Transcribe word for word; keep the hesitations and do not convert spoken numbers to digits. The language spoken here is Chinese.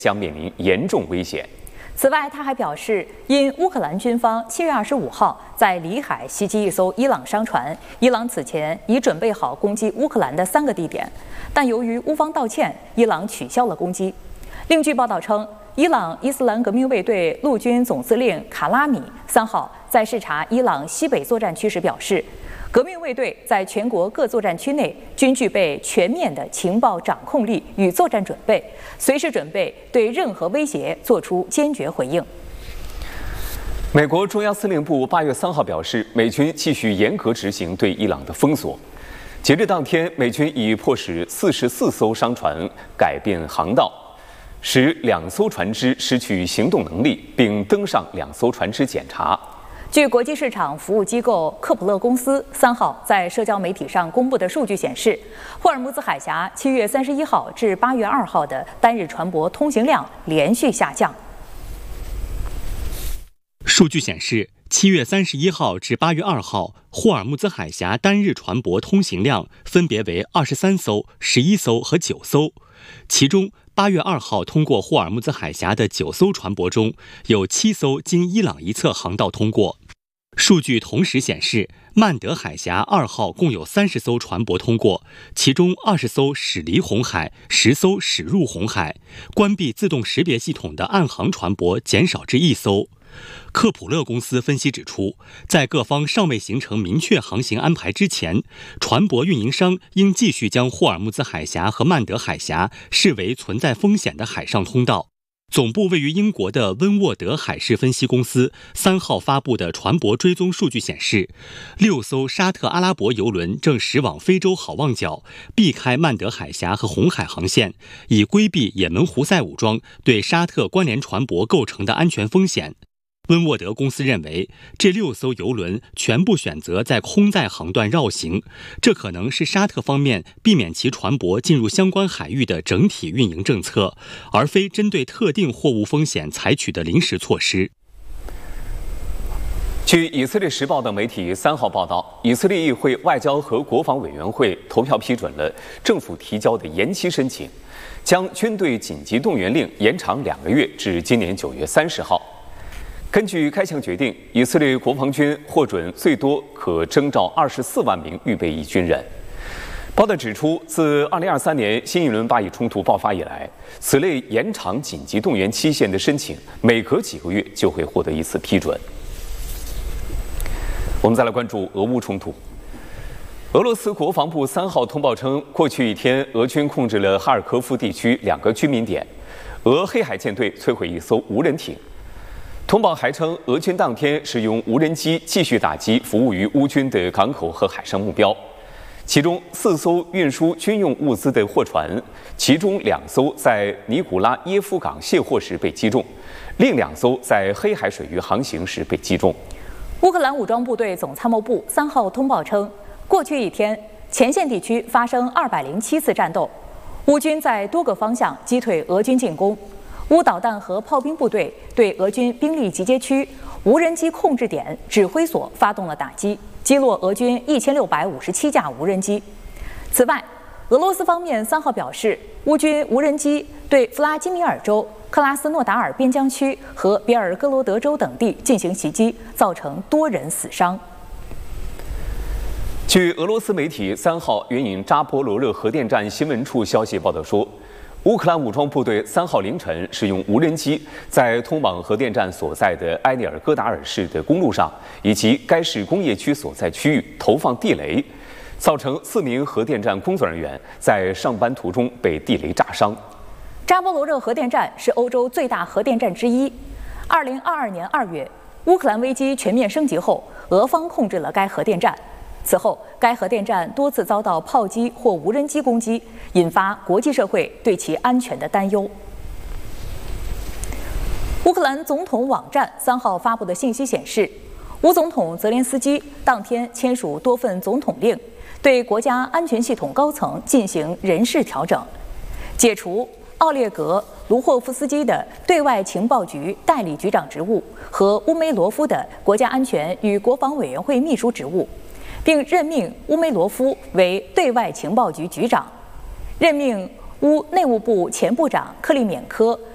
将面临严重危险。 此外，他还表示，因乌克兰军方七月二十五号在里海袭击一艘伊朗商船，伊朗此前已准备好攻击乌克兰的三个地点，但由于乌方道歉，伊朗取消了攻击。另据报道称，伊朗伊斯兰革命卫队陆军总司令卡拉米三号在视察伊朗西北作战区时表示，革命卫队在全国各作战区内均具备全面的情报掌控力与作战准备，随时准备对任何威胁作出坚决回应。 美国中央司令部八月三号表示，美军继续严格执行对伊朗的封锁。截至当天，美军已迫使四十四艘商船改变航道，使两艘船只失去行动能力，并登上两艘船只检查。 据国际市场服务机构科普勒公司三号在社交媒体上公布的数据显示，霍尔木兹海峡七月三十一号至八月二号的单日船舶通行量连续下降。 数据显示，七月三十一号至八月二号，霍尔木兹海峡单日船舶通行量分别为二十三艘、十一艘和九艘，其中八月二号通过霍尔木兹海峡的九艘船舶中，有七艘经伊朗一侧航道通过。数据同时显示，曼德海峡二号共有三十艘船舶通过，其中二十艘驶离红海，十艘驶入红海。关闭自动识别系统的岸航船舶减少至一艘。科普勒公司分析指出，在各方尚未形成明确航行安排之前，船舶运营商应继续将霍尔木兹海峡和曼德海峡视为存在风险的海上通道。总部位于英国的温沃德海事分析公司三号发布的船舶追踪数据显示，六艘沙特阿拉伯油轮正驶往非洲好望角，避开曼德海峡和红海航线，以规避也门胡塞武装对沙特关联船舶构成的安全风险。温沃德公司认为，这六艘油轮全部选择在空载航段绕行，这可能是沙特方面避免其船舶进入相关海域的整体运营政策，而非针对特定货物风险采取的临时措施。 据以色列时报的媒体三号报道，以色列议会外交和国防委员会投票批准了政府提交的延期申请，将军队紧急动员令延长两个月至今年九月三十号。根据该项决定，以色列国防军获准最多可征召二十四万名预备役军人。报道指出，自二零二三年新一轮巴以冲突爆发以来，此类延长紧急动员期限的申请，每隔几个月就会获得一次批准。我们再来关注俄乌冲突。俄罗斯国防部三号通报称，过去一天，俄军控制了哈尔科夫地区两个居民点，俄黑海舰队摧毁一艘无人艇。通报还称，俄军当天使用无人机继续打击服务于乌军的港口和海上目标，其中四艘运输军用物资的货船，其中两艘在尼古拉耶夫港卸货时被击中，另两艘在黑海水域航行时被击中。 乌克兰武装部队总参谋部三号通报称，过去一天，前线地区发生二百零七次战斗，乌军在多个方向击退俄军进攻。乌导弹和炮兵部队对俄军兵力集结区、无人机控制点、指挥所发动了打击，击落俄军一千六百五十七架无人机。此外，俄罗斯方面三号表示，乌军无人机对弗拉基米尔州、克拉斯诺达尔边疆区和别尔哥罗德州等地进行袭击，造成多人死伤。 据俄罗斯媒体三号援引扎波罗热核电站新闻处消息报道说，乌克兰武装部队三号凌晨使用无人机在通往核电站所在的埃涅尔戈达尔市的公路上以及该市工业区所在区域投放地雷，造成四名核电站工作人员在上班途中被地雷炸伤。 扎波罗热核电站是欧洲最大核电站之一。二零二二年二月，乌克兰危机全面升级后，俄方控制了该核电站。此后，该核电站多次遭到炮击或无人机攻击，引发国际社会对其安全的担忧。乌克兰总统网站三号发布的信息显示，乌总统泽连斯基当天签署多份总统令，对国家安全系统高层进行人事调整，解除奥列格·卢霍夫斯基的对外情报局代理局长职务和乌梅罗夫的国家安全与国防委员会秘书职务，并任命乌梅罗夫为对外情报局局长，任命乌内务部前部长克利缅科